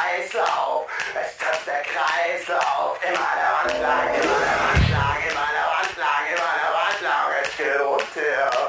Kreislauf, es trifft der Kreislauf. Immer der Wand lang, immer der Wand lang, immer der Wand lang, immer der Wand lang, es geht runter.